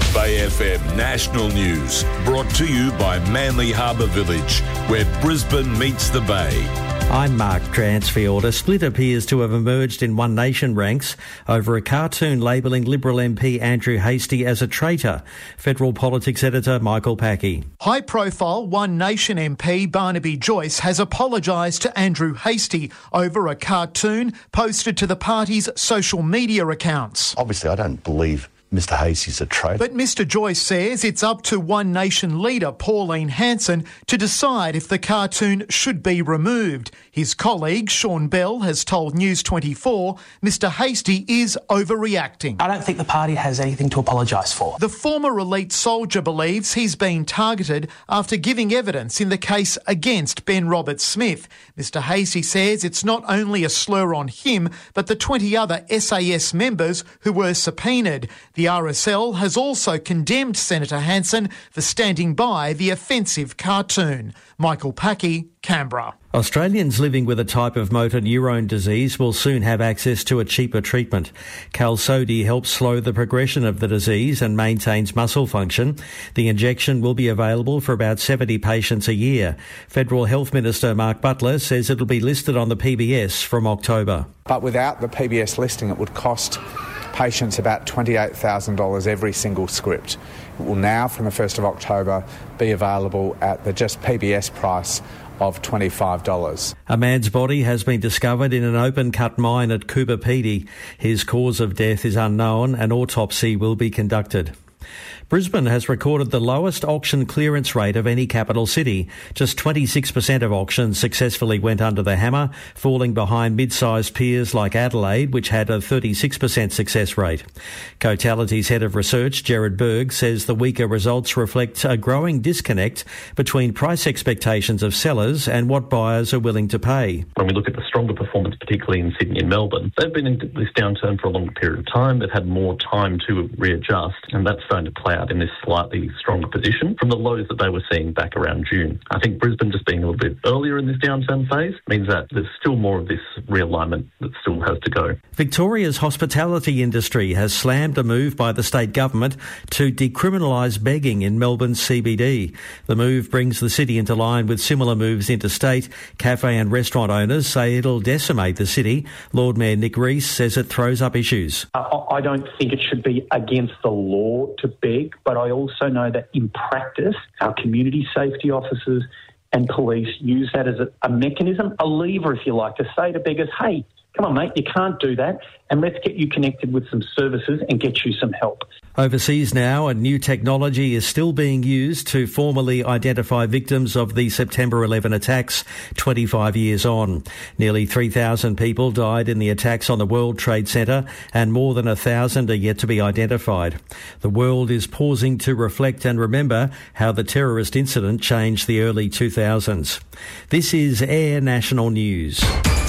Bay FM National News, brought to you by Manly Harbour Village, where Brisbane meets the Bay. I'm Mark Dransfield. A split appears to have emerged in One Nation ranks over a cartoon labelling Liberal MP Andrew Hastie as a traitor. Federal Politics Editor Michael Packey. High-profile One Nation MP Barnaby Joyce has apologised to Andrew Hastie over a cartoon posted to the party's social media accounts. Obviously, I don't believe Mr Hastie's a traitor. But Mr Joyce says it's up to One Nation leader Pauline Hanson to decide if the cartoon should be removed. His colleague Sean Bell has told News 24 Mr Hastie is overreacting. I don't think the party has anything to apologise for. The former elite soldier believes he's been targeted after giving evidence in the case against Ben Roberts-Smith. Mr Hastie says it's not only a slur on him, but the 20 other SAS members who were subpoenaed. The RSL has also condemned Senator Hanson for standing by the offensive cartoon. Michael Packey, Canberra. Australians living with a type of motor neurone disease will soon have access to a cheaper treatment. Qalsody helps slow the progression of the disease and maintains muscle function. The injection will be available for about 70 patients a year. Federal Health Minister Mark Butler says it'll be listed on the PBS from October. But without the PBS listing, it would cost patients about $28,000 every single script. It will now, from the 1st of October, be available at the just PBS price of $25. A man's body has been discovered in an open-cut mine at Coober Pedy. His cause of death is unknown. An autopsy will be conducted. Brisbane has recorded the lowest auction clearance rate of any capital city. Just 26% of auctions successfully went under the hammer, falling behind mid-sized peers like Adelaide, which had a 36% success rate. Cotality's head of research, Gerard Berg, says the weaker results reflect a growing disconnect between price expectations of sellers and what buyers are willing to pay. When we look at the stronger performance, particularly in Sydney and Melbourne, they've been in this downturn for a longer period of time. They've had more time to readjust, and that's starting to play out in this slightly stronger position from the lows that they were seeing back around June. I think Brisbane just being a little bit earlier in this downturn phase means that there's still more of this realignment that still has to go. Victoria's hospitality industry has slammed a move by the state government to decriminalise begging in Melbourne's CBD. The move brings the city into line with similar moves interstate. Cafe and restaurant owners say it'll decimate the city. Lord Mayor Nick Rees says it throws up issues. I don't think it should be against the law to beg, but I also know that in practice, our community safety officers and police use that as a mechanism, a lever, if you like, to say to beggars, hey, come on, mate, you can't do that, and let's get you connected with some services and get you some help. Overseas now, a new technology is still being used to formally identify victims of the September 11 attacks 25 years on. Nearly 3,000 people died in the attacks on the World Trade Center, and more than 1,000 are yet to be identified. The world is pausing to reflect and remember how the terrorist incident changed the early 2000s. This is Air National News.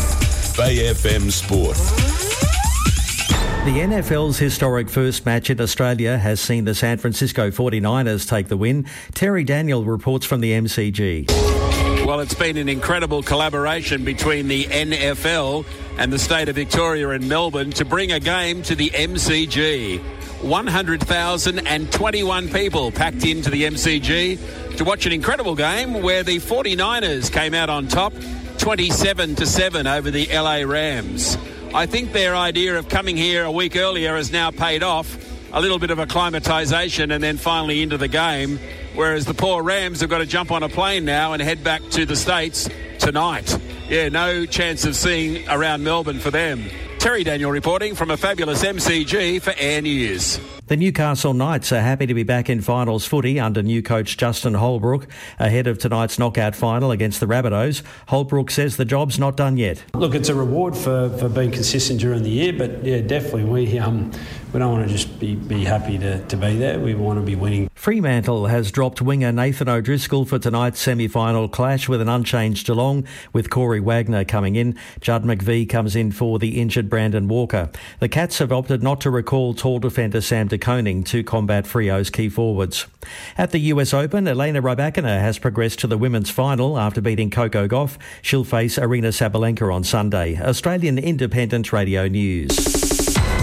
Bay FM Sport. The NFL's historic first match in Australia has seen the San Francisco 49ers take the win. Terry Daniel reports from the MCG. Well, it's been an incredible collaboration between the NFL and the state of Victoria and Melbourne to bring a game to the MCG. 100,021 people packed into the MCG to watch an incredible game where the 49ers came out on top 27-7 over the LA Rams. I think their idea of coming here a week earlier has now paid off. A little bit of acclimatisation and then finally into the game, whereas the poor Rams have got to jump on a plane now and head back to the States tonight. Yeah, no chance of seeing around Melbourne for them. Terry Daniel reporting from a fabulous MCG for Air News. The Newcastle Knights are happy to be back in finals footy under new coach Justin Holbrook ahead of tonight's knockout final against the Rabbitohs. Holbrook says the job's not done yet. Look, it's a reward for being consistent during the year, but yeah, definitely we don't want to just be happy to be there. We want to be winning. Fremantle has dropped winger Nathan O'Driscoll for tonight's semi-final clash with an unchanged Geelong, with Corey Wagner coming in. Judd McVie comes in for the injured Brandon Walker. The Cats have opted not to recall tall defender Sam De Koning to combat Freo's key forwards. At the US Open, Elena Rybakina has progressed to the women's final after beating Coco Gauff. She'll face Arina Sabalenka on Sunday. Australian Independent Radio News. Bay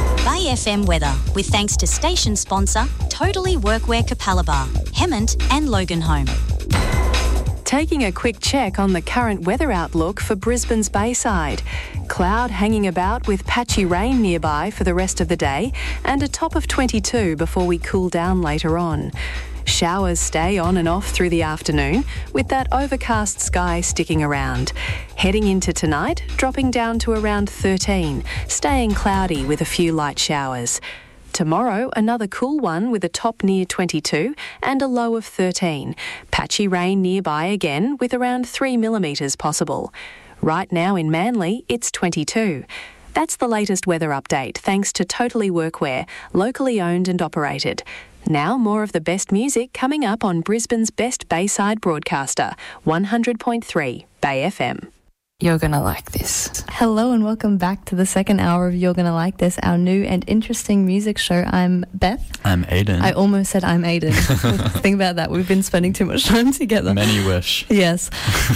BFM weather with thanks to station sponsor Totally Workwear Capalaba, Hemmant and Loganholme. Taking a quick check on the current weather outlook for Brisbane's Bayside. Cloud hanging about with patchy rain nearby for the rest of the day and a top of 22 before we cool down later on. Showers stay on and off through the afternoon with that overcast sky sticking around. Heading into tonight, dropping down to around 13, staying cloudy with a few light showers. Tomorrow, another cool one with a top near 22 and a low of 13. Patchy rain nearby again with around 3 millimetres possible. Right now in Manly, it's 22. That's the latest weather update thanks to Totally Workwear, locally owned and operated. Now more of the best music coming up on Brisbane's best Bayside broadcaster, 100.3 Bay FM. You're Gonna Like This. Hello and welcome back to the second hour of You're Gonna Like This, our new and interesting music show. I'm Beth. I'm Aiden. I almost said I'm Aiden. Think about that. We've been spending too much time together. Many wish. Yes.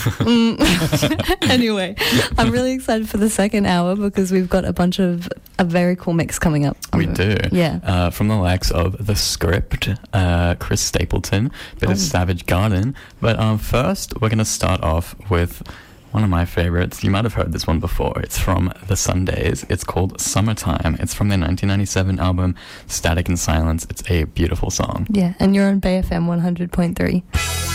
Anyway, I'm really excited for the second hour because we've got a very cool mix coming up. We do. Yeah. From the likes of The Script, Chris Stapleton, bit of Savage Garden. But first, we're going to start off with one of my favourites. You might have heard this one before. It's from The Sundays. It's called Summertime. It's from their 1997 album Static and Silence. It's a beautiful song. Yeah, and you're on Bay FM 100.3.